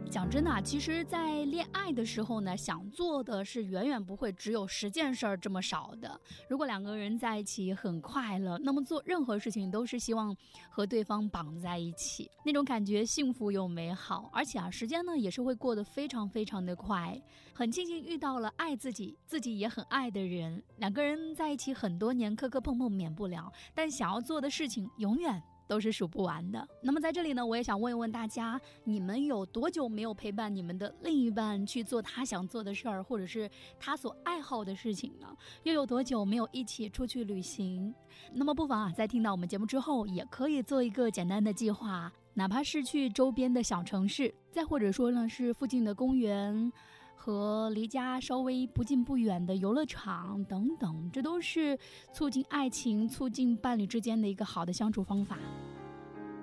讲真的其实在恋爱的时候呢，想做的是远远不会只有10件事这么少的。如果2个人在一起很快乐，那么做任何事情都是希望和对方绑在一起，那种感觉幸福又美好，而且时间呢也是会过得非常非常的快。很庆幸遇到了爱自己也很爱的人，2个人在一起很多年，磕磕碰碰免不了，但想要做的事情永远都是数不完的。那么在这里呢，我也想问一问大家，你们有多久没有陪伴你们的另一半去做他想做的事儿，或者是他所爱好的事情呢？又有多久没有一起出去旅行？那么不妨在听到我们节目之后，也可以做一个简单的计划，哪怕是去周边的小城市，再或者说呢是附近的公园和离家稍微不近不远的游乐场等等，这都是促进爱情、促进伴侣之间的一个好的相处方法。